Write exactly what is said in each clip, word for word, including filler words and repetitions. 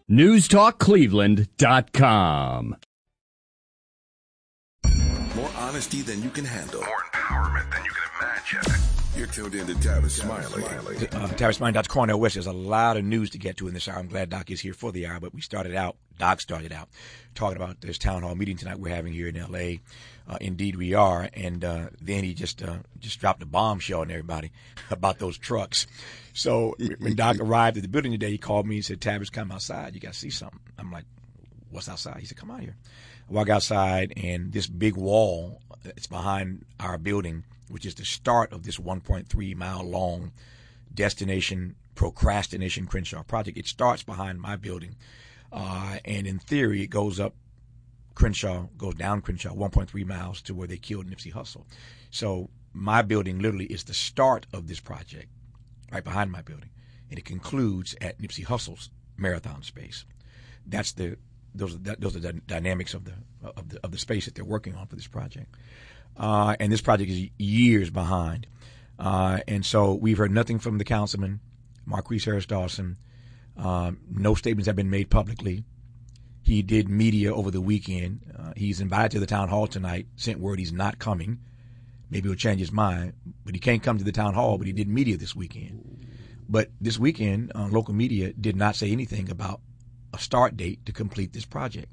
news talk cleveland dot com. More honesty than you can handle. More empowerment than you can imagine. You're tuned in to Tavis Smiley. Uh, Tavis Smiley, Doctor Cornel West. There's a lot of news to get to in this hour. I'm glad Doc is here for the hour, but we started out, Doc started out, talking about this town hall meeting tonight we're having here in L A. Uh, indeed we are. And uh, then he just uh, just dropped a bombshell on everybody about those trucks. So when Doc arrived at the building today, he called me and said, Tavis, come outside. You got to see something. I'm like, what's outside? He said, come out here. I walk outside, and this big wall that's behind our building, which is the start of this one point three mile long destination procrastination Crenshaw project. It starts behind my building, uh, and in theory, it goes up Crenshaw, goes down Crenshaw, one point three miles to where they killed Nipsey Hussle. So my building literally is the start of this project, right behind my building, and it concludes at Nipsey Hussle's marathon space. That's the those are the, those are the dynamics of the of the of the space that they're working on for this project. Uh, and this project is years behind. Uh, and so we've heard nothing from the councilman, Marquise Harris Dawson. Um, no statements have been made publicly. He did media over the weekend. Uh, he's invited to the town hall tonight, sent word he's not coming. Maybe he'll change his mind, but he can't come to the town hall, but he did media this weekend. But this weekend, uh, local media did not say anything about a start date to complete this project.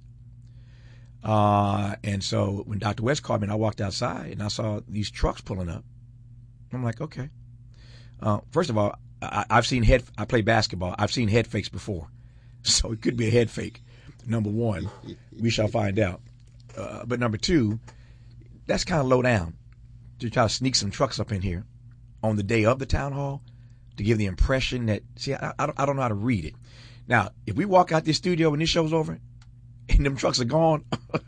Uh, and so when Doctor West called me and I walked outside and I saw these trucks pulling up, I'm like, okay. Uh, first of all, I, I've seen head, I play basketball. I've seen head fakes before. So it could be a head fake. Number one, we shall find out. Uh, but number two, that's kind of low down to try to sneak some trucks up in here on the day of the town hall to give the impression that, see, I, I, don't, I don't know how to read it. Now, if we walk out this studio when this show's over and them trucks are gone,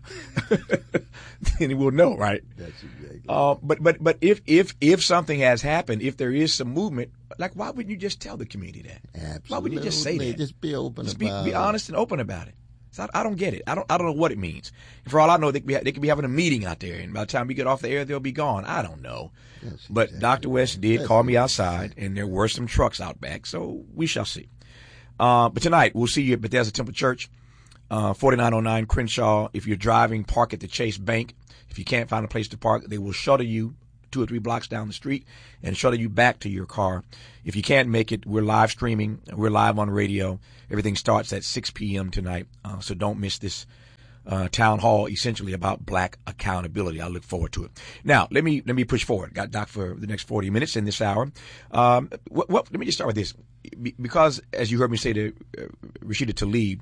then we'll know, right? That's exactly. Uh, but but but if if if something has happened, if there is some movement, like why wouldn't you just tell the community that? Absolutely. Why wouldn't you just say that? Just be open just about be, be it. honest and open about it. So I, I don't get it. I don't I don't know what it means. And for all I know, they could be they could be having a meeting out there, and by the time we get off the air, they'll be gone. I don't know. That's but exactly Doctor West did That's call me exactly outside, and there were some trucks out back, so we shall see. Uh, but tonight, we'll see you at Bethesda Temple Church, uh, forty-nine oh nine Crenshaw. If you're driving, park at the Chase Bank. If you can't find a place to park, they will shuttle you two or three blocks down the street and shuttle you back to your car. If you can't make it, we're live streaming. We're live on radio. Everything starts at six p.m. tonight, uh, so don't miss this uh, town hall, essentially about black accountability. I look forward to it. Now, let me let me push forward. Got Doc for the next forty minutes in this hour. Um, what, what, let me just start with this. Because, as you heard me say to uh, Rashida Tlaib,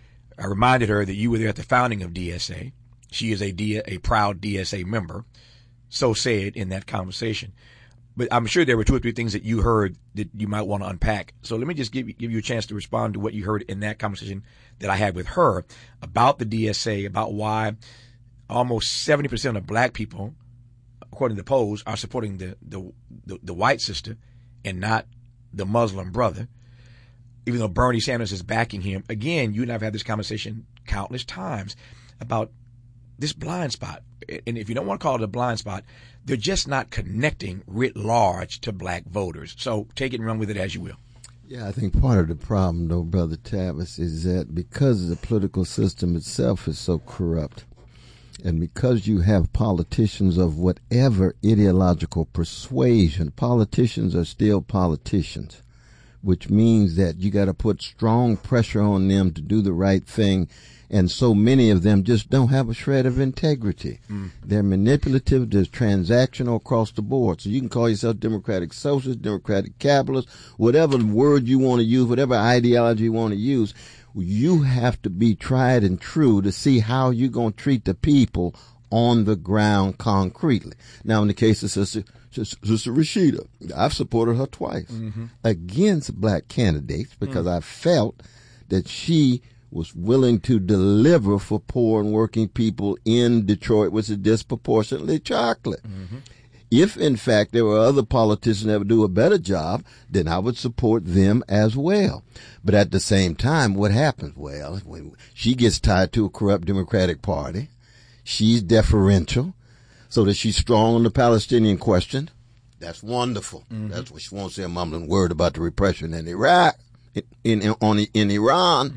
I reminded her that you were there at the founding of D S A. She is a, D- a proud D S A member. So said in that conversation. But I'm sure there were two or three things that you heard that you might want to unpack. So let me just give you, give you a chance to respond to what you heard in that conversation that I had with her about the D S A, about why almost seventy percent of black people, according to the polls, are supporting the, the, the, the white sister and not the Muslim brother, even though Bernie Sanders is backing him. Again, you and I have had this conversation countless times about this blind spot. And if you don't want to call it a blind spot, they're just not connecting writ large to black voters. So take it and run with it as you will. Yeah, I think part of the problem, though, Brother Tavis, is that because the political system itself is so corrupt, and because you have politicians of whatever ideological persuasion, politicians are still politicians, which means that you got to put strong pressure on them to do the right thing. And so many of them just don't have a shred of integrity. Mm. They're manipulative, they're transactional across the board. So you can call yourself Democratic Socialist, Democratic Capitalist, whatever word you want to use, whatever ideology you want to use. You have to be tried and true to see how you're going to treat the people on the ground concretely. Now, in the case of Sister, Sister Rashida, I've supported her twice mm-hmm. against black candidates because mm. I felt that she was willing to deliver for poor and working people in Detroit, which is disproportionately chocolate. Mm-hmm. If, in fact, there were other politicians that would do a better job, then I would support them as well. But at the same time, what happens? Well, when she gets tied to a corrupt Democratic Party, she's deferential, so that she's strong on the Palestinian question. That's wonderful. Mm-hmm. That's what she won't say a mumbling word about the repression in Iraq, in, in, on, in Iran. Mm-hmm.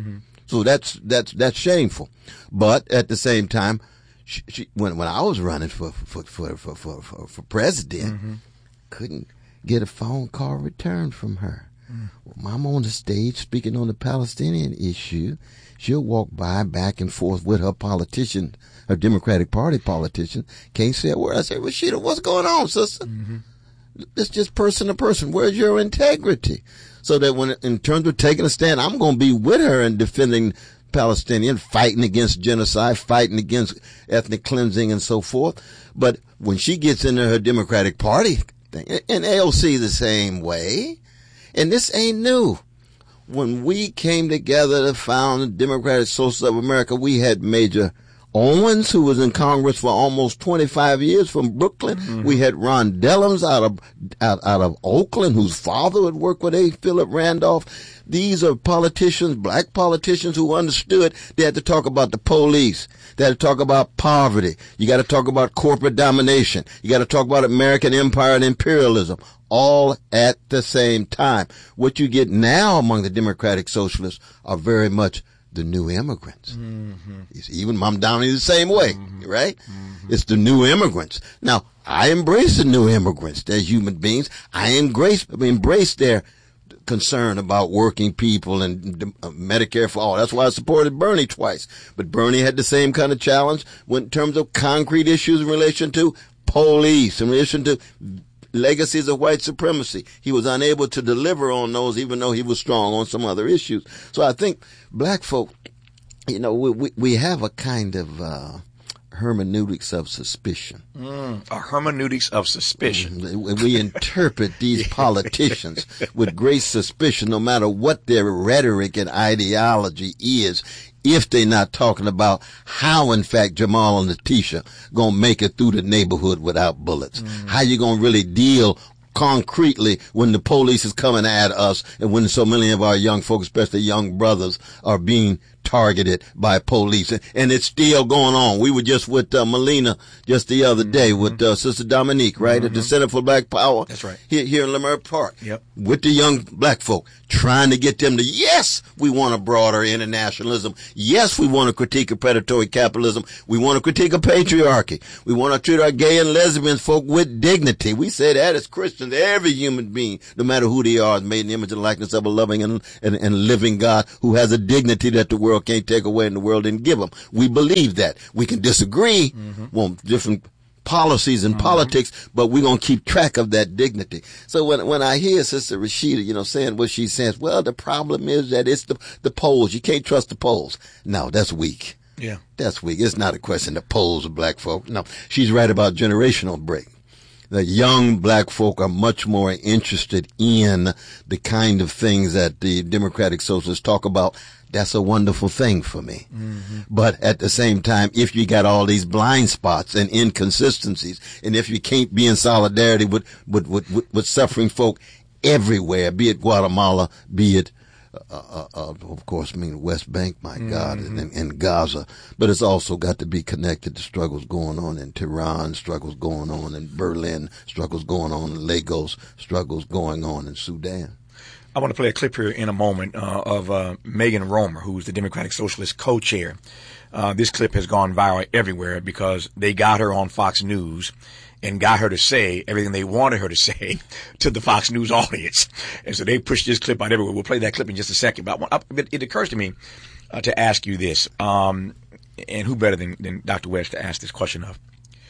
So that's that's that's shameful. But at the same time, she, she, when when I was running for for for for for, for, for president, mm-hmm. couldn't get a phone call returned from her. Mm. Well, I'm on the stage speaking on the Palestinian issue. She'll walk by back and forth with her politician, her Democratic Party politician. Can't say a word. I say, Rashida, what's going on, sister? Mm-hmm. It's just person to person. Where's your integrity? So that when, in terms of taking a stand, I'm going to be with her in defending Palestinian, fighting against genocide, fighting against ethnic cleansing and so forth. But when she gets into her Democratic Party thing, and A O C the same way, and this ain't new. When we came together to found the Democratic Socialists of America, we had Major Owens, who was in Congress for almost twenty-five years from Brooklyn. Mm-hmm. We had Ron Dellums out of out, out of Oakland, whose father had worked with A. Philip Randolph. These are politicians, black politicians, who understood they had to talk about the police. They had to talk about poverty. You got to talk about corporate domination. You got to talk about American empire and imperialism, all at the same time. What you get now among the Democratic Socialists are very much the new immigrants. Mm-hmm. Even Mom Downey the same way, mm-hmm. right? Mm-hmm. It's the new immigrants. Now, I embrace the new immigrants as human beings. I embrace, embrace their concern about working people and uh, Medicare for all. That's why I supported Bernie twice. But Bernie had the same kind of challenge when, in terms of concrete issues in relation to police, in relation to legacies of white supremacy. He was unable to deliver on those, even though he was strong on some other issues. So I think black folk, you know, we we, we have a kind of uh, hermeneutics of suspicion. Mm, a hermeneutics of suspicion. Mm, we interpret these politicians with great suspicion, no matter what their rhetoric and ideology is, if they're not talking about how, in fact, Jamal and Letitia gonna make it through the neighborhood without bullets. Mm. How you gonna really deal concretely when the police is coming at us and when so many of our young folks, especially young brothers, are being targeted by police. And it's still going on. We were just with uh, Melina just the other day mm-hmm. with uh, Sister Dominique, right, mm-hmm. at the Center for Black Power. That's right. Here, here in Leimert Park. Yep. With the young black folk, trying to get them to, yes, we want a broader internationalism. Yes, we want to critique of predatory capitalism. We want to critique of patriarchy. We want to treat our gay and lesbian folk with dignity. We say that as Christians. Every human being, no matter who they are, is made in the image and likeness of a loving and, and, and living God who has a dignity that the world can't take away and the world didn't give them. We believe that. We can disagree mm-hmm. on different policies and mm-hmm. politics, but we're going to keep track of that dignity. So when when I hear Sister Rashida, you know, saying what she says, well, the problem is that it's the, the polls. You can't trust the polls. No, that's weak. Yeah. That's weak. It's not a question of polls of black folk. No, she's right about generational break. The young black folk are much more interested in the kind of things that the Democratic Socialists talk about. That's a wonderful thing for me. Mm-hmm. But at the same time, if you got all these blind spots and inconsistencies, and if you can't be in solidarity with, with, with, with, with suffering folk everywhere, be it Guatemala, be it Uh, uh, uh, of course, I mean, West Bank, my mm-hmm. God, and, and Gaza. But it's also got to be connected to struggles going on in Tehran, struggles going on in Berlin, struggles going on in Lagos, struggles going on in Sudan. I want to play a clip here in a moment uh, of uh, Megan Romer, who's the Democratic Socialist co-chair. Uh, this clip has gone viral everywhere because they got her on Fox News and got her to say everything they wanted her to say to the Fox News audience. And so they pushed this clip out everywhere. We'll play that clip in just a second. But I want, it occurs to me uh, to ask you this, um, and who better than, than Doctor West to ask this question of.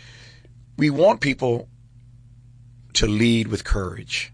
We want people to lead with courage,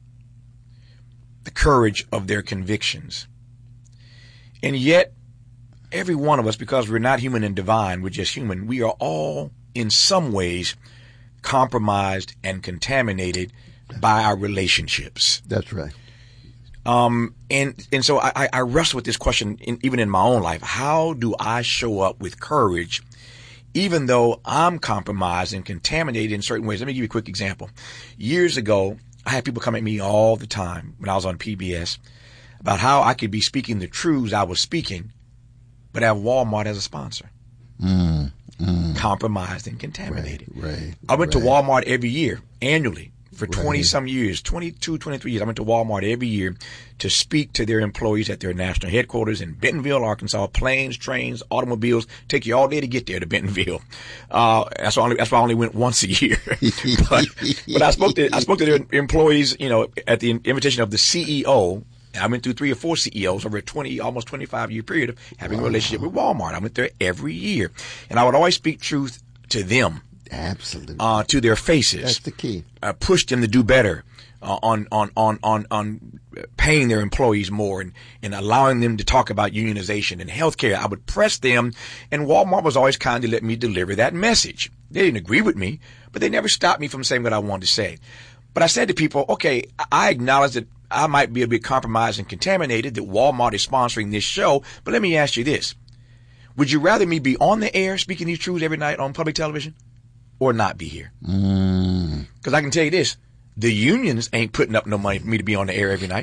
the courage of their convictions. And yet, every one of us, because we're not human and divine, we're just human, we are all in some ways compromised and contaminated by our relationships. That's right. Um, and, and so I, I wrestle with this question in, even in my own life. How do I show up with courage, even though I'm compromised and contaminated in certain ways? Let me give you a quick example. Years ago, I had people come at me all the time when I was on P B S about how I could be speaking the truths I was speaking, but have Walmart as a sponsor. Mm. Mm. Compromised and contaminated. Right, right, I went right. to Walmart every year, annually, for twenty some years, twenty-two, twenty-three years. I went to Walmart every year to speak to their employees at their national headquarters in Bentonville, Arkansas. Planes, trains, automobiles take you all day to get there to Bentonville. Uh, that's why I only, that's why I only went once a year. but, but I spoke to, I spoke to their employees, you know, at the invitation of the C E O. I went through three or four C E Os over a twenty, almost twenty-five year period of having wow. a relationship with Walmart. I went there every year, and I would always speak truth to them. Absolutely. Uh, to their faces. That's the key. Uh, push them to do better, uh, on, on, on, on, on paying their employees more and, and allowing them to talk about unionization and healthcare. I would press them, and Walmart was always kind to let me deliver that message. They didn't agree with me, but they never stopped me from saying what I wanted to say. But I said to people, okay, I acknowledge that I might be a bit compromised and contaminated that Walmart is sponsoring this show, but let me ask you this. Would you rather me be on the air speaking these truths every night on public television or not be here? Because mm. I can tell you this. The unions ain't putting up no money for me to be on the air every night.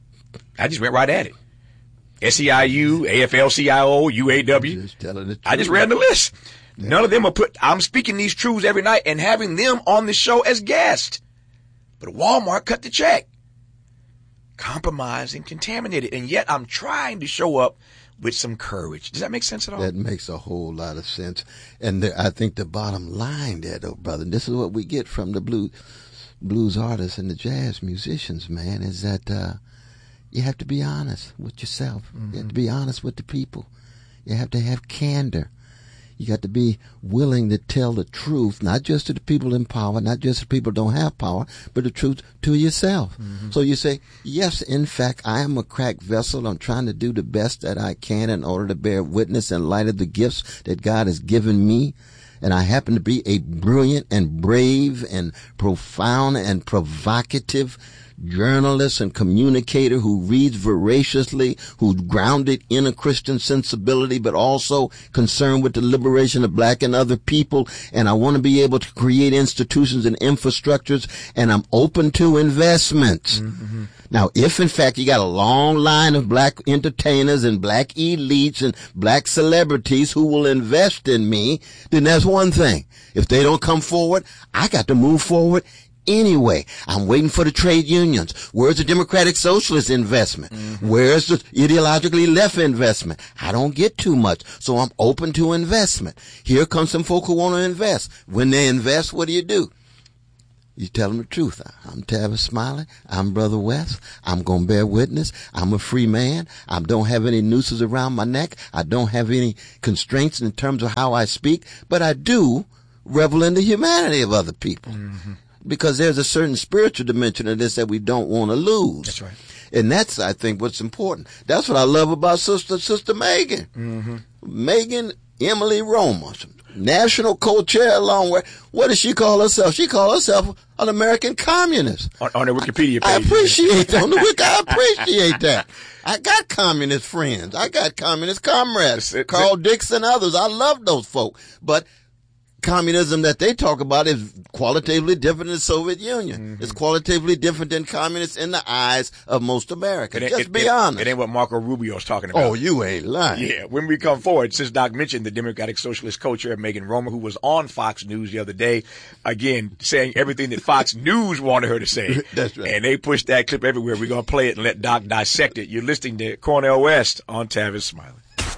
I just went right at it. S E I U, A F L C I O, U A W. Just telling the truth. I just ran the list. Yeah. None of them are put, I'm speaking these truths every night and having them on the show as guests. But Walmart cut the check. Compromised and contaminated, and yet I'm trying to show up with some courage. Does that make sense at all? That makes a whole lot of sense. And the, I think the bottom line there, though, brother, and this is what we get from the blues, blues artists and the jazz musicians, man, is that uh, you have to be honest with yourself. Mm-hmm. You have to be honest with the people. You have to have candor. You got to be willing to tell the truth, not just to the people in power, not just to people who don't have power, but the truth to yourself. Mm-hmm. So you say, yes, in fact, I am a cracked vessel. I'm trying to do the best that I can in order to bear witness in light of the gifts that God has given me. And I happen to be a brilliant and brave and profound and provocative journalist and communicator who reads voraciously, who's grounded in a Christian sensibility, but also concerned with the liberation of black and other people. And I want to be able to create institutions and infrastructures, and I'm open to investments. Mm-hmm. Now, if in fact you got a long line of black entertainers and black elites and black celebrities who will invest in me, then that's one thing. If they don't come forward, I got to move forward anyway. I'm waiting for the trade unions. Where's the Democratic Socialist investment? Mm-hmm. Where's the ideologically left investment? I don't get too much, so I'm open to investment. Here comes some folk who want to invest. When they invest, what do you do? You tell them the truth. I'm Tavis Smiley. I'm Brother West. I'm going to bear witness. I'm a free man. I don't have any nooses around my neck. I don't have any constraints in terms of how I speak, but I do revel in the humanity of other people. Mm-hmm. Because there's a certain spiritual dimension of this that we don't want to lose. That's right. And that's, I think, what's important. That's what I love about Sister Sister Megan. Mm-hmm. Megan Emily Roma, national co-chair along with, what does she call herself? She calls herself an American communist. On, on the Wikipedia page. I appreciate that. On the Wiki, I appreciate that. I got communist friends. I got communist comrades. It's, it's, Carl Dixon, others. I love those folk. But communism that they talk about is qualitatively different than the Soviet Union. Mm-hmm. It's qualitatively different than communists in the eyes of most Americans. Just it, be it, honest. It ain't what Marco Rubio's talking about. Oh, you ain't lying. Yeah, when we come forward, since Doc mentioned the Democratic Socialist co-chair Megan Roma, who was on Fox News the other day, again, saying everything that Fox News wanted her to say. That's right. And they pushed that clip everywhere. We're going to play it and let Doc dissect it. You're listening to Cornel West on Tavis Smiley.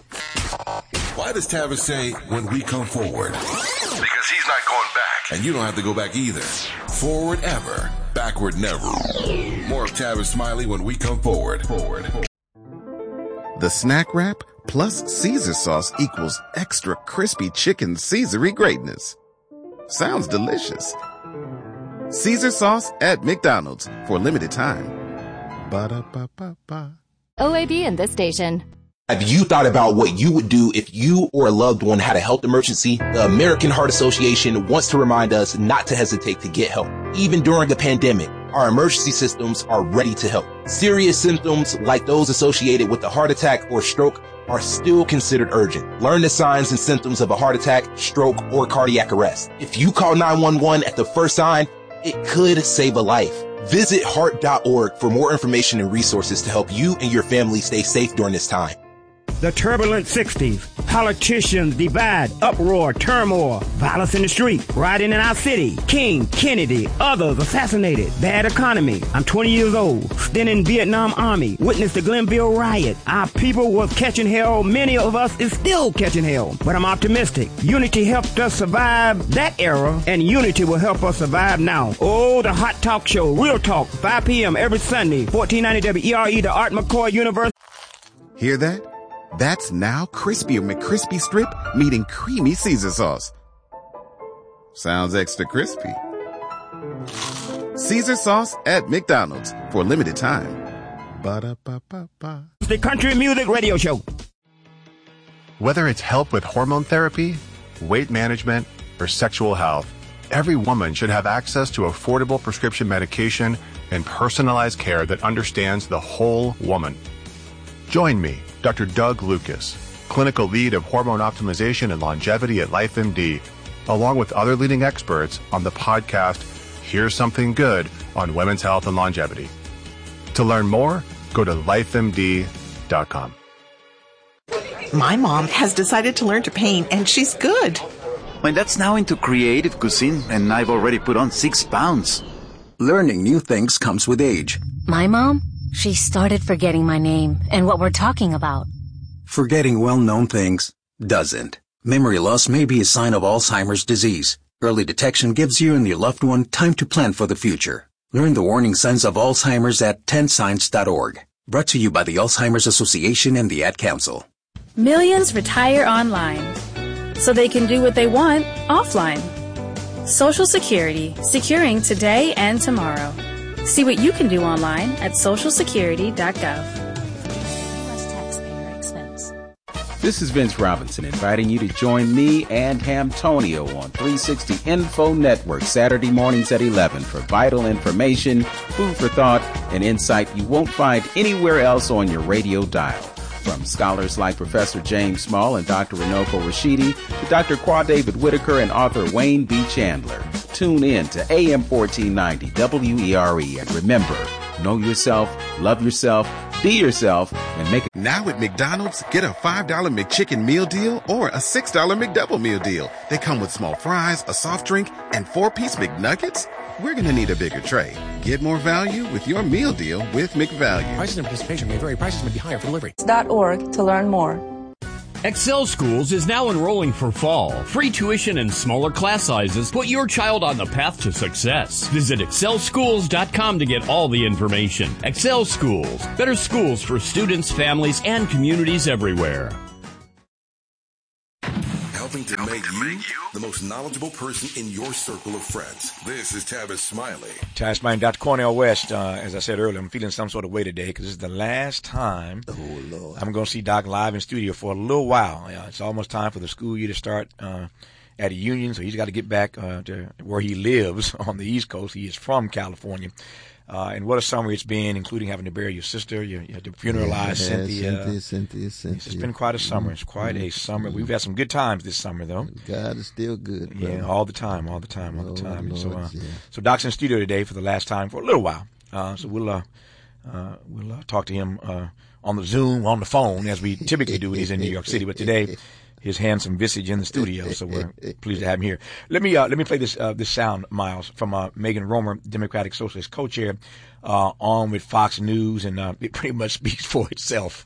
Why does Tavis say, when we come forward? Because he's not going back. And you don't have to go back either. Forward ever. Backward never. More of Tavis Smiley when we come forward. Forward. The Snack Wrap plus Caesar sauce equals extra crispy chicken Caesary greatness. Sounds delicious. Caesar sauce at McDonald's for a limited time. Ba-da-ba-ba-ba. O A B in this station. Have you thought about what you would do if you or a loved one had a health emergency? The American Heart Association wants to remind us not to hesitate to get help. Even during a pandemic, our emergency systems are ready to help. Serious symptoms like those associated with a heart attack or stroke are still considered urgent. Learn the signs and symptoms of a heart attack, stroke, or cardiac arrest. If you call nine one one at the first sign, it could save a life. Visit heart dot org for more information and resources to help you and your family stay safe during this time. The turbulent sixties Politicians divide, uproar, turmoil, violence in the street, rioting in our city. King, Kennedy, others assassinated. Bad economy. I'm twenty years old, still in Vietnam Army. Witnessed the Glenville riot. Our people was catching hell. Many of us is still catching hell. But I'm optimistic. Unity helped us survive that era, and unity will help us survive now. Oh, the Hot Talk Show, Real Talk, five p.m. every Sunday, fourteen ninety W E R E, the Art McCoy University. Hear that? That's now Crispy McCrispy Strip meeting creamy Caesar sauce. Sounds extra crispy. Caesar sauce at McDonald's for a limited time. Ba-da-ba-ba-ba. The Country Music Radio Show. Whether it's help with hormone therapy, weight management, or sexual health, every woman should have access to affordable prescription medication and personalized care that understands the whole woman. Join me, Doctor Doug Lucas, clinical lead of hormone optimization and longevity at LifeMD, along with other leading experts on the podcast Here's Something Good on Women's Health and Longevity. To learn more, go to life M D dot com. My mom has decided to learn to paint, and she's good. My dad's now into creative cuisine, and I've already put on six pounds. Learning new things comes with age. My mom? She started forgetting my name and what we're talking about. Forgetting well-known things doesn't. Memory loss may be a sign of Alzheimer's disease. Early detection gives you and your loved one time to plan for the future. Learn the warning signs of Alzheimer's at ten signs dot org. Brought to you by the Alzheimer's Association and the Ad Council. Millions retire online so they can do what they want offline. Social Security, securing today and tomorrow. See what you can do online at social security dot gov. This is Vince Robinson inviting you to join me and Hamtonio on three sixty Info Network Saturday mornings at eleven for vital information, food for thought, and insight you won't find anywhere else on your radio dial. From scholars like Professor James Small and Doctor Runoko Rashidi to Doctor Qua David Whitaker and author Wayne B. Chandler. Tune in to A M fourteen ninety W E R E and remember, know yourself, love yourself, be yourself, and make it. Now at McDonald's, get a five dollar McChicken meal deal or a six dollar McDouble meal deal. They come with small fries, a soft drink, and four-piece McNuggets. We're going to need a bigger tray. Get more value with your meal deal with McValue. Prices and participation may vary. Prices may be higher for delivery. .org to learn more. Excel Schools is now enrolling for fall. Free tuition and smaller class sizes put your child on the path to success. Visit excel schools dot com to get all the information. Excel Schools, better schools for students, families, and communities everywhere. Helping to make you the most knowledgeable person in your circle of friends. This is Tavis Smiley. Tavis Smiley, Doctor Cornel West. Uh, as I said earlier, I'm feeling some sort of way today because this is the last time oh, Lord. I'm going to see Doc live in studio for a little while. Uh, it's almost time for the school year to start uh, at a union, so he's got to get back uh, to where he lives on the East Coast. He is from California. Uh, and what a summer it's been, including having to bury your sister. You, you had to funeralize yeah, Cynthia. Cynthia, Cynthia, Cynthia. It's been quite a summer. It's quite a summer. We've had some good times this summer, though. God is still good, brother. Yeah, all the time, all the time, all the time. Oh, so, Lord, uh, yeah. so Doc's in studio today for the last time for a little while. Uh, so we'll uh, uh, we'll uh, talk to him uh, on the Zoom, on the phone, as we typically do when he's in New York City. But today, his handsome visage in the studio, so we're pleased to have him here. Let me uh, let me play this uh, this sound, Miles, from uh, Megan Romer, Democratic Socialist co-chair, uh, on with Fox News, and uh, it pretty much speaks for itself.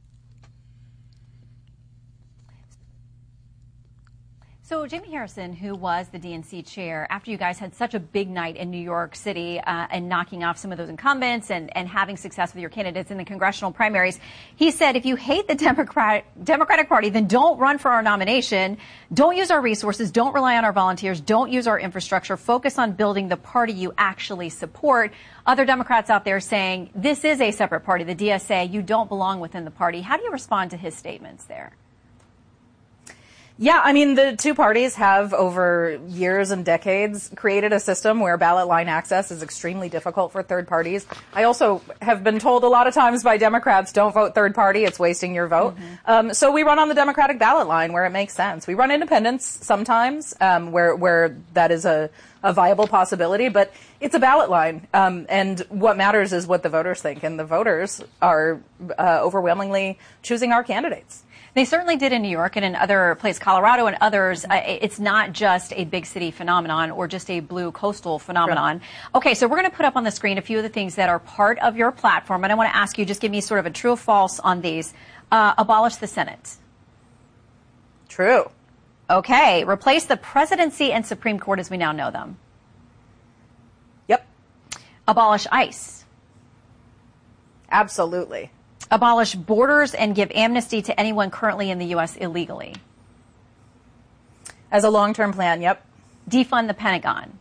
So Jamie Harrison, who was the D N C chair, after you guys had such a big night in New York City uh, and knocking off some of those incumbents and, and having success with your candidates in the congressional primaries, he said, if you hate the Democrat, Democratic Party, then don't run for our nomination. Don't use our resources. Don't rely on our volunteers. Don't use our infrastructure. Focus on building the party you actually support. Other Democrats out there saying this is a separate party, the D S A. You don't belong within the party. How do you respond to his statements there? Yeah, I mean, the two parties have over years and decades created a system where ballot line access is extremely difficult for third parties. I also have been told a lot of times by Democrats, don't vote third party, it's wasting your vote. Mm-hmm. Um, so we run on the Democratic ballot line where it makes sense. We run independents sometimes, um, where, where that is a, a viable possibility, but it's a ballot line. Um, and what matters is what the voters think. And the voters are uh, overwhelmingly choosing our candidates. They certainly did in New York and in other places, Colorado and others. Uh, it's not just a big city phenomenon or just a blue coastal phenomenon. Right. Okay, so we're going to put up on the screen a few of the things that are part of your platform. And I want to ask you, just give me sort of a true or false on these. Uh, abolish the Senate. True. Okay, replace the presidency and Supreme Court as we now know them. Yep. Abolish ICE. Absolutely. Abolish borders and give amnesty to anyone currently in the U S illegally. As a long-term plan, yep. Defund the Pentagon.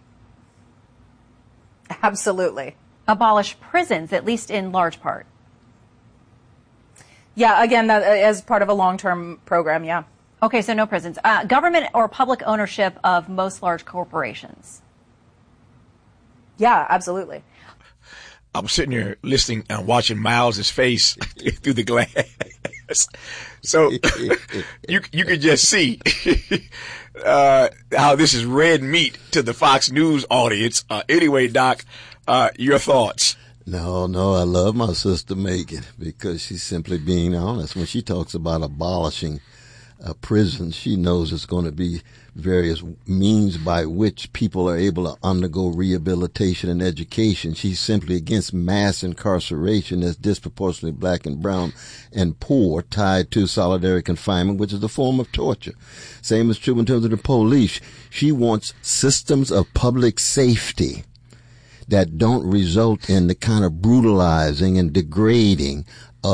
Absolutely. Abolish prisons, at least in large part. Yeah, again, that, as part of a long-term program, yeah. Okay, so no prisons. Uh, government or public ownership of most large corporations. Yeah, absolutely. I was sitting here listening and watching Miles's face through the glass. So you you could just see uh, how this is red meat to the Fox News audience. Uh, anyway, Doc, uh, your thoughts? No, no, I love my sister Megan because she's simply being honest. When she talks about abolishing a prison, she knows it's going to be various means by which people are able to undergo rehabilitation and education. She's simply against mass incarceration that's disproportionately black and brown and poor, tied to solitary confinement, which is a form of torture. Same is true in terms of the police. She wants systems of public safety that don't result in the kind of brutalizing and degrading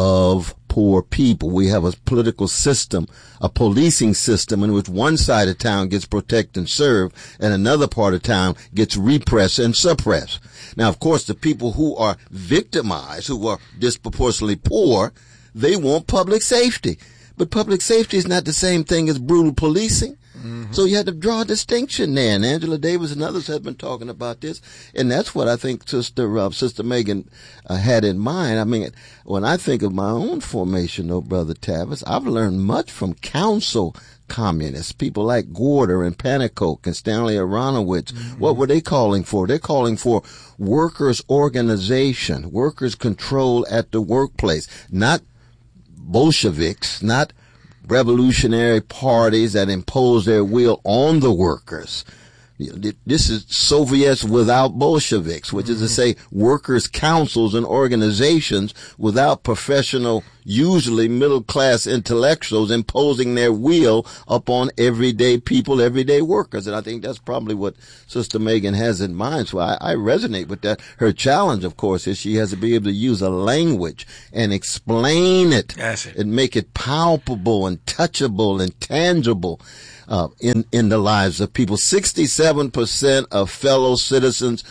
of poor people. We have a political system, a policing system in which one side of town gets protected and served and another part of town gets repressed and suppressed. Now, of course, the people who are victimized, who are disproportionately poor, they want public safety. But public safety is not the same thing as brutal policing. Mm-hmm. So you had to draw a distinction there, and Angela Davis and others have been talking about this, and that's what I think Sister uh, Sister Megan uh, had in mind. I mean, when I think of my own formation, though, Brother Tavis, I've learned much from council communists, people like Gorder and Pannekoek and Stanley Aronowitz. Mm-hmm. What were they calling for? They're calling for workers' organization, workers' control at the workplace, not Bolsheviks, not revolutionary parties that impose their will on the workers. This is Soviets without Bolsheviks, which is to say workers' councils and organizations without professional, usually middle-class intellectuals imposing their will upon everyday people, everyday workers. And I think that's probably what Sister Megan has in mind. So I, I resonate with that. Her challenge, of course, is she has to be able to use a language and explain it, That's it. and make it palpable and touchable and tangible. Uh, in, in the lives of people. sixty-seven percent of fellow citizens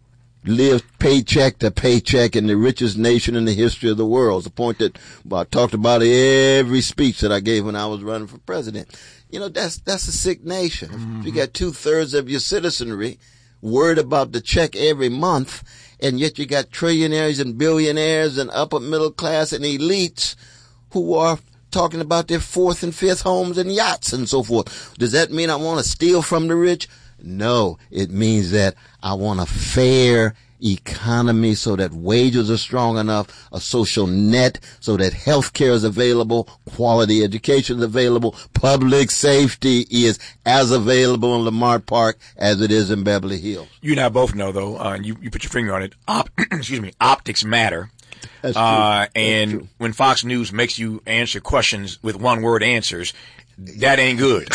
live paycheck to paycheck in the richest nation in the history of the world. It's a point that I talked about every speech that I gave when I was running for president. You know, that's, that's a sick nation. Mm-hmm. If you got two thirds of your citizenry worried about the check every month, and yet you got trillionaires and billionaires and upper middle class and elites who are talking about their fourth and fifth homes and yachts and so forth. Does that mean I want to steal from the rich? No, it means that I want a fair economy so that wages are strong enough, a social net so that health care is available, quality education is available, public safety is as available in Lamar Park as it is in Beverly Hills. You and I both know, though, uh, and you, you put your finger on it, op- excuse me, optics matter. That's true. Uh, and That's true. When Fox News makes you answer questions with one word answers, that ain't good.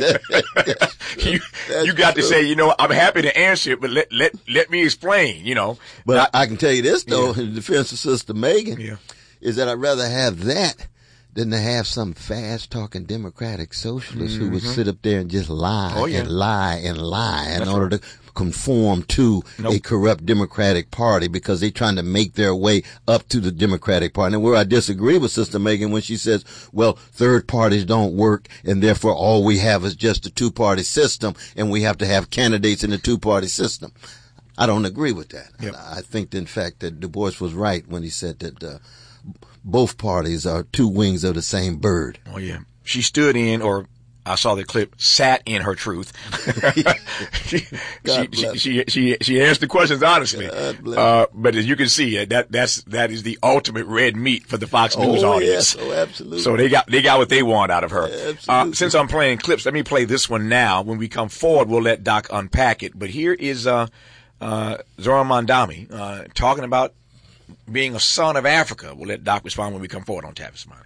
you you got to say, you know, I'm happy to answer it, but let let let me explain, you know. But I, I can tell you this, though, Yeah. in defense of Sister Megan, Yeah. is that I'd rather have that than to have some fast-talking Democratic socialist who would Mhm. sit up there and just lie Oh, yeah. and lie and lie in That's order right. to conform to Nope. a corrupt Democratic Party because they're trying to make their way up to the Democratic Party. And where I disagree with Sister Megan when she says, well, third parties don't work and therefore all we have is just a two-party system and we have to have candidates in the two-party system. I don't agree with that. Yep. I think, in fact, that Du Bois was right when he said that uh, both parties are two wings of the same bird. Oh, yeah. She stood in, or I saw the clip, sat in her truth. she, God she, bless she, she, she answered the questions honestly. Uh, but as you can see, that, that's, that is the ultimate red meat for the Fox News oh, audience. Yes. Oh, absolutely. So they got, they got what they want out of her. Yeah, uh, since I'm playing clips, let me play this one now. When we come forward, we'll let Doc unpack it. But here is, uh, uh, Zoran Mondani, uh, talking about being a son of Africa. We'll let Doc respond when we come forward on Tavis Smiley.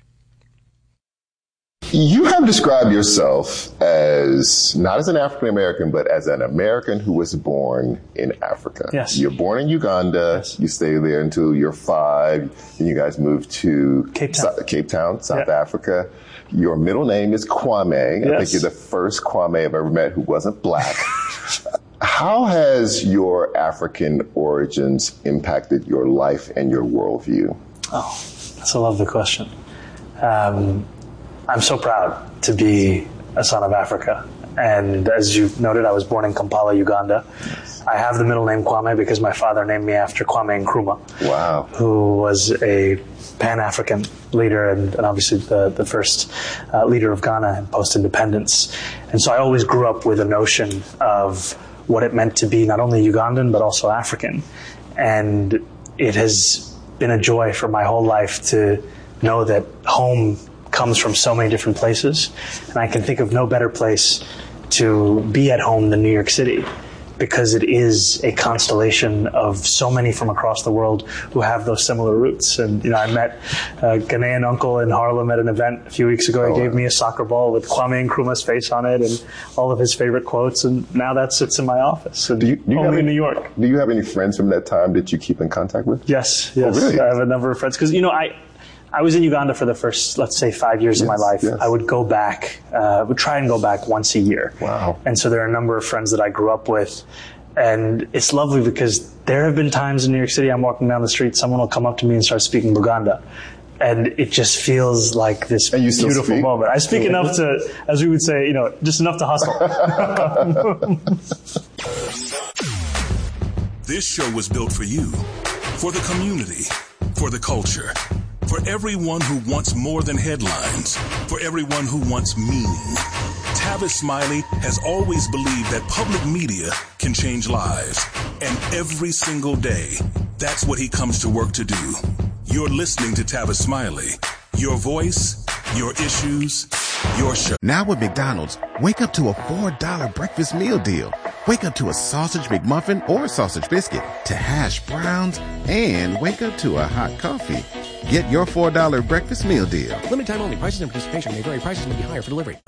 You have described yourself as not as an African American, but as an American who was born in Africa. Yes. You're born in Uganda. Yes. You stay there until you're five. Then you guys move to Cape Town, so- Cape Town South yeah. Africa. Your middle name is Kwame. Yes. I think you're the first Kwame I've ever met who wasn't black. How has your African origins impacted your life and your worldview? Oh, that's a lovely question. Um, I'm so proud to be a son of Africa. And as you noted, I was born in Kampala, Uganda. Yes. I have the middle name Kwame because my father named me after Kwame Nkrumah. Wow. Who was a Pan-African leader and, and obviously the, the first uh, leader of Ghana in post-independence. And so I always grew up with a notion of what it meant to be not only Ugandan, but also African. And it has been a joy for my whole life to know that home comes from so many different places. And I can think of no better place to be at home than New York City, because it is a constellation of so many from across the world who have those similar roots. And, you know, I met a Ghanaian uncle in Harlem at an event a few weeks ago. He oh, gave me a soccer ball with Kwame Nkrumah's face on it and all of his favorite quotes. And now that sits in my office. And do you, do you only have in any, New York. Do you have any friends from that time that you keep in contact with? Yes, yes. Oh, really? I have a number of friends. Because, you know, I... I was in Uganda for the first, let's say, five years yes, of my life. Yes. I would go back, uh, would try and go back once a year. Wow. And so there are a number of friends that I grew up with. And it's lovely because there have been times in New York City, I'm walking down the street, someone will come up to me and start speaking Luganda. And it just feels like this beautiful speak? moment. I speak enough to, as we would say, you know, just enough to hustle. This show was built for you, for the community, for the culture, for everyone who wants more than headlines, for everyone who wants meaning. Tavis Smiley has always believed that public media can change lives. And every single day, that's what he comes to work to do. You're listening to Tavis Smiley. Your voice, your issues, your show. Now with McDonald's, wake up to a four dollar breakfast meal deal. Wake up to a sausage McMuffin or sausage biscuit, to hash browns, and wake up to a hot coffee. Get your four dollar breakfast meal deal. Limited time only. Prices and participation may vary. Prices may be higher for delivery.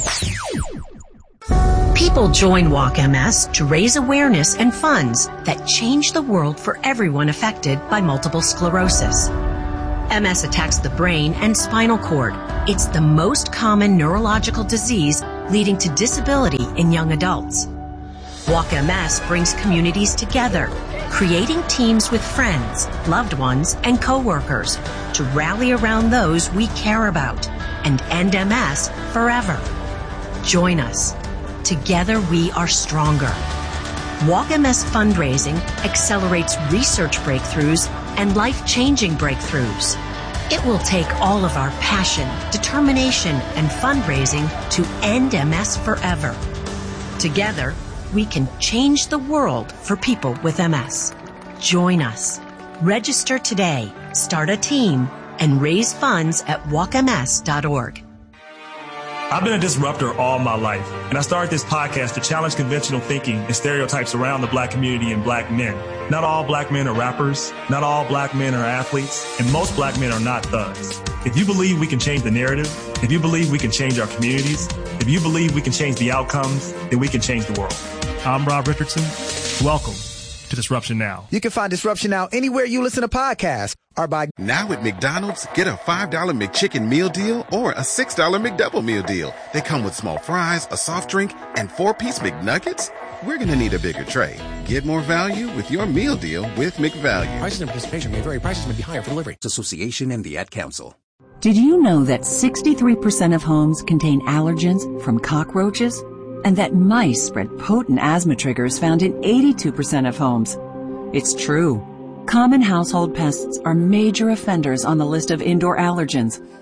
People join Walk M S to raise awareness and funds that change the world for everyone affected by multiple sclerosis. M S attacks the brain and spinal cord. It's the most common neurological disease leading to disability in young adults. Walk M S brings communities together, creating teams with friends, loved ones, and coworkers to rally around those we care about and end M S forever. Join us. Together we are stronger. Walk M S fundraising accelerates research breakthroughs and life-changing breakthroughs. It will take all of our passion, determination, and fundraising to end M S forever. Together, we can change the world for people with M S. Join us. Register today, start a team, and raise funds at walk m s dot org. I've been a disruptor all my life, and I started this podcast to challenge conventional thinking and stereotypes around the black community and black men. Not all black men are rappers, not all black men are athletes, and most black men are not thugs. If you believe we can change the narrative, if you believe we can change our communities, if you believe we can change the outcomes, then we can change the world. I'm Rob Richardson. Welcome to Disruption Now. You can find Disruption Now anywhere you listen to podcasts or by... Now at McDonald's, get a five dollar McChicken meal deal or a six dollar McDouble meal deal. They come with small fries, a soft drink, and four-piece McNuggets. We're going to need a bigger tray. Get more value with your meal deal with McValue. Prices and participation may vary. Prices may be higher for delivery. Association and the Ad Council. Did you know that sixty-three percent of homes contain allergens from cockroaches? And that mice spread potent asthma triggers found in eighty-two percent of homes? It's true. Common household pests are major offenders on the list of indoor allergens.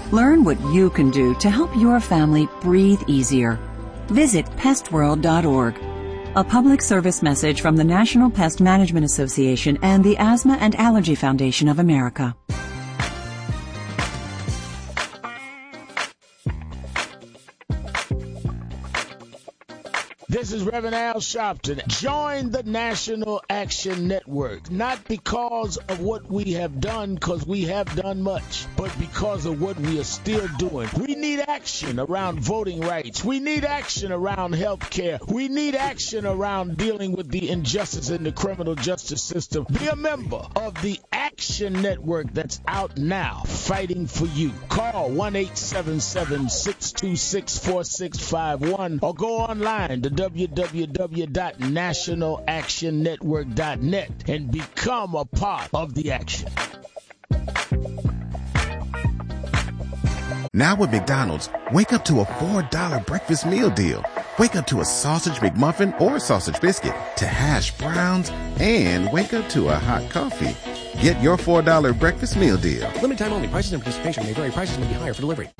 Learn what you can do to help your family breathe easier. Visit pest world dot org. A public service message from the National Pest Management Association and the Asthma and Allergy Foundation of America. This is Reverend Al Sharpton. Join the National Action Network, not because of what we have done, because we have done much, but because of what we are still doing. We need action around voting rights. We need action around health care. We need action around dealing with the injustice in the criminal justice system. Be a member of the Action Network that's out now, fighting for you. Call one eight seven seven, six two six, four six five one or go online to w w w dot national action network dot net and become a part of the action. Now at McDonald's, wake up to a four dollar breakfast meal deal. Wake up to a sausage McMuffin or sausage biscuit, to hash browns, and wake up to a hot coffee. Get your four dollar breakfast meal deal. Limited time only. Prices and participation may vary. Prices may be higher for delivery.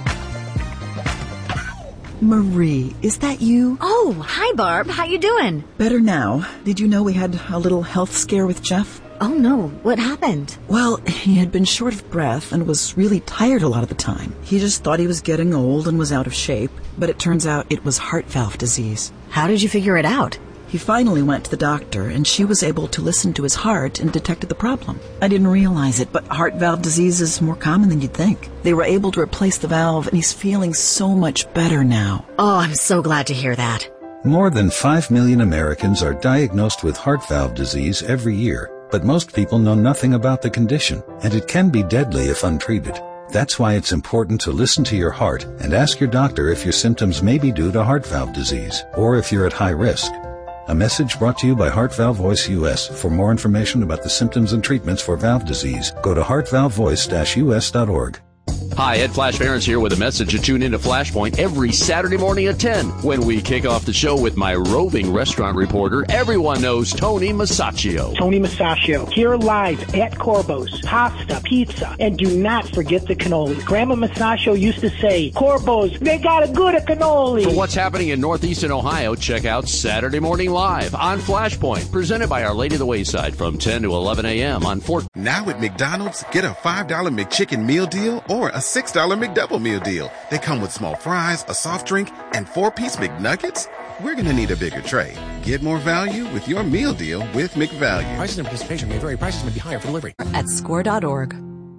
Marie, is that you? Oh, hi, Barb. How you doing? Better now. Did you know we had a little health scare with Jeff? Oh, no. What happened? Well, he had been short of breath and was really tired a lot of the time. He just thought he was getting old and was out of shape, but it turns out it was heart valve disease. How did you figure it out? He finally went to the doctor, and she was able to listen to his heart and detected the problem. I didn't realize it, but heart valve disease is more common than you'd think. They were able to replace the valve, and he's feeling so much better now. Oh, I'm so glad to hear that. More than five million Americans are diagnosed with heart valve disease every year, but most people know nothing about the condition, and it can be deadly if untreated. That's why it's important to listen to your heart and ask your doctor if your symptoms may be due to heart valve disease, or if you're at high risk. A message brought to you by Heart Valve Voice U S. For more information about the symptoms and treatments for valve disease, go to heart valve voice dash u s dot org. Hi, Ed Flash Barons here with a message to tune into Flashpoint every Saturday morning at ten when we kick off the show with my roving restaurant reporter. Everyone knows Tony Masaccio. Tony Masaccio, here live at Corbo's, pasta, pizza, and do not forget the cannoli. Grandma Masaccio used to say, Corbo's, they got a good cannoli. For what's happening in Northeastern Ohio, check out Saturday Morning Live on Flashpoint, presented by Our Lady of the Wayside from ten to eleven a.m. on Fort. Now at McDonald's, get a five dollar McChicken meal deal or a six dollar McDouble meal deal. They come with small fries, a soft drink, and four-piece McNuggets. We're going to need a bigger tray. Get more value with your meal deal with McValue. Prices and participation may vary. Prices may be higher for delivery. At score dot org.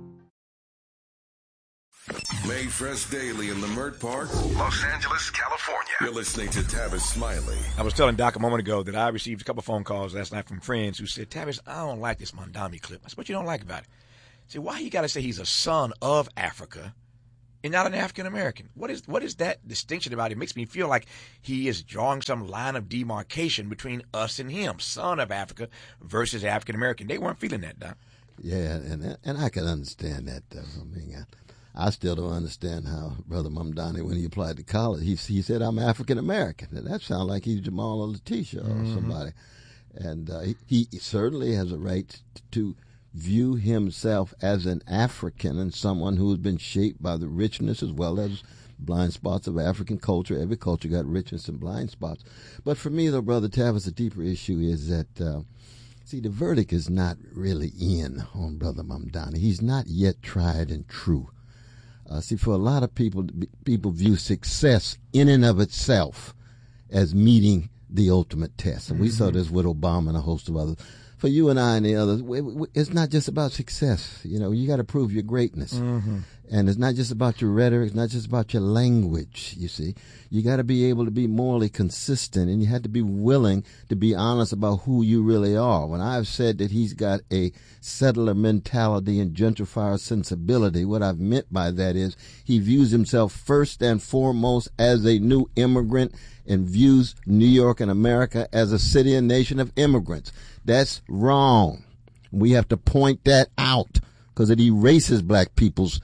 Made fresh daily in Leimert Park, Los Angeles, California. You're listening to Tavis Smiley. I was telling Doc a moment ago that I received a couple phone calls last night from friends who said, Tavis, I don't like this Mondami clip. I said, what you don't like about it? I said, why you got to say he's a son of Africa and not an African American? What is what is that distinction about it? It makes me feel like he is drawing some line of demarcation between us and him, son of Africa versus African American. They weren't feeling that, Doc. Yeah, and and I can understand that, though. I mean, I, I still don't understand how Brother Mamdani, when he applied to college, he he said, I'm African American. And that sounds like he's Jamal or Letitia or mm-hmm. somebody. And uh, he, he certainly has a right to view himself as an African and someone who has been shaped by the richness as well as blind spots of African culture. Every culture got richness and blind spots. But for me, though, Brother Tavis, the deeper issue is that, uh, see, the verdict is not really in on Brother Mamdani. He's not yet tried and true. Uh, see, for a lot of people, people view success in and of itself as meeting the ultimate test. And mm-hmm. we saw this with Obama and a host of others. For you and I and the others, it's not just about success. You know, you got to prove your greatness. Mm-hmm. And it's not just about your rhetoric. It's not just about your language, you see. You got to be able to be morally consistent, and you have to be willing to be honest about who you really are. When I've said that he's got a settler mentality and gentrifier sensibility, what I've meant by that is he views himself first and foremost as a new immigrant and views New York and America as a city and nation of immigrants. That's wrong. We have to point that out because it erases black peoples,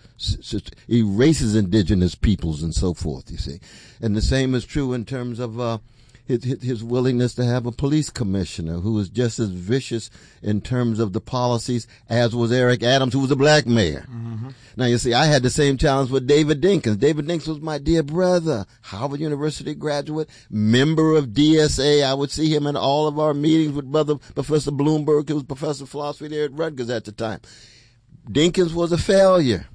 erases indigenous peoples and so forth, you see. And the same is true in terms of uh, his, his willingness to have a police commissioner who was just as vicious in terms of the policies as was Eric Adams, who was a black mayor. Mm-hmm. Now, you see, I had the same challenge with David Dinkins. David Dinkins was my dear brother, Harvard University graduate, member of D S A. I would see him in all of our meetings with Brother Professor Bloomberg, who was professor of philosophy there at Rutgers at the time. Dinkins was a failure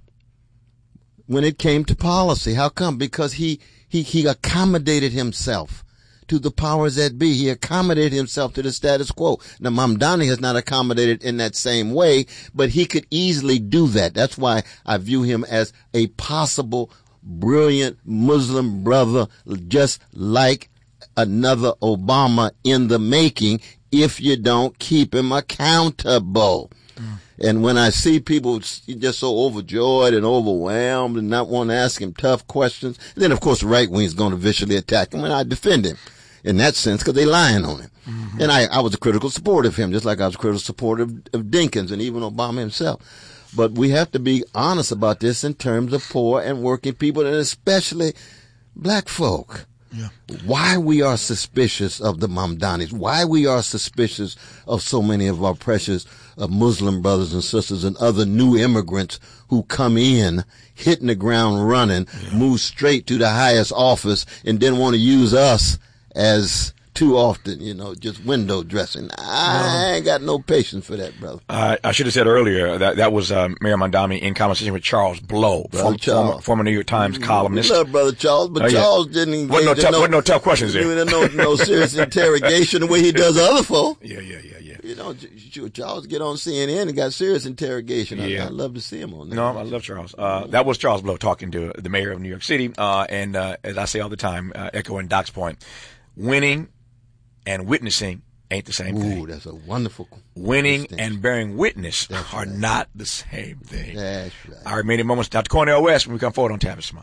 when it came to policy. How come? Because he, he, he accommodated himself to the powers that be. He accommodated himself to the status quo. Now, Mamdani has not accommodated in that same way, but he could easily do that. That's why I view him as a possible brilliant Muslim brother, just like another Obama in the making, if you don't keep him accountable. Mm. And when I see people just so overjoyed and overwhelmed and not want to ask him tough questions, then of course the right wing is going to viciously attack him, and I defend him in that sense because they're lying on him. Mm-hmm. And I, I was a critical supporter of him, just like I was a critical supporter of, of Dinkins and even Obama himself. But we have to be honest about this in terms of poor and working people, and especially black folk. Yeah. Why we are suspicious of the Mamdanis, why we are suspicious of so many of our precious uh, Muslim brothers and sisters and other new immigrants who come in, hitting the ground running, yeah. move straight to the highest office, and then want to use us as too often, you know, just window dressing. I ain't got no patience for that, brother. Uh, I should have said earlier that that was uh, Mayor Mamdani in conversation with Charles Blow, former, Charles. former, former New York Times columnist. We love Brother Charles, but oh, yeah. Charles didn't engage wasn't no, in tough, no, wasn't no tough questions there. No, no serious interrogation the way he does other folk. Yeah, yeah, yeah, yeah. You know, Charles get on C N N and got serious interrogation. Yeah. I, I'd love to see him on that. No, I love Charles. Uh, that was Charles Blow talking to the mayor of New York City. Uh, and uh, as I say all the time, uh, echoing Doc's point, winning and witnessing ain't the same Ooh, thing. Ooh, that's a wonderful Winning and bearing witness that's are right. not the same thing. That's right. Our remaining moments, Doctor Cornel West, when we come forward on Tavis Smile.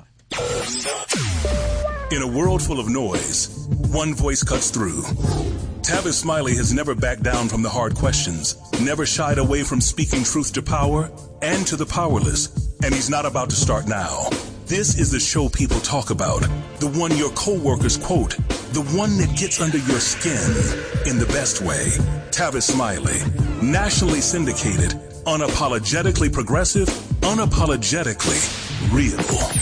In a world full of noise, one voice cuts through. Tavis Smiley has never backed down from the hard questions, never shied away from speaking truth to power and to the powerless, and he's not about to start now. This is the show people talk about, the one your coworkers quote, the one that gets under your skin in the best way. Tavis Smiley, nationally syndicated, unapologetically progressive, unapologetically real.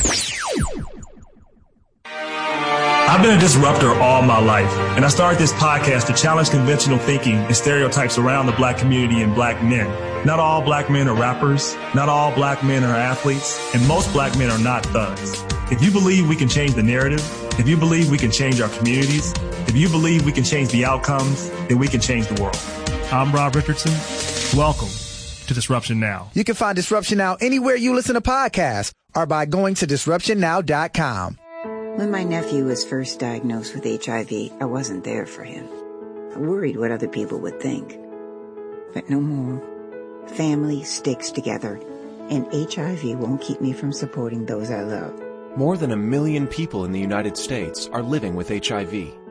I've been a disruptor all my life, and I started this podcast to challenge conventional thinking and stereotypes around the black community and black men. Not all black men are rappers, not all black men are athletes, and most black men are not thugs. If you believe we can change the narrative, if you believe we can change our communities, if you believe we can change the outcomes, then we can change the world. I'm Rob Richardson. Welcome to Disruption Now. You can find Disruption Now anywhere you listen to podcasts or by going to disruption now dot com. When my nephew was first diagnosed with H I V, I wasn't there for him. I worried what other people would think. But no more. Family sticks together, and H I V won't keep me from supporting those I love. More than a million people in the United States are living with H I V.